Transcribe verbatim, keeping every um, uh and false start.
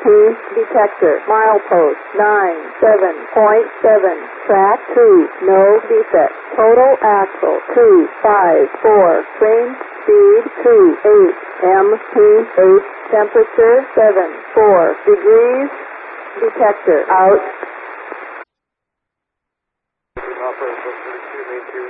P detector. Milepost nine seven point seven. Track two. No defect. Total axle two five four. Train speed two eight. M P eight. Temperature seven four degrees. Detector out. Operator,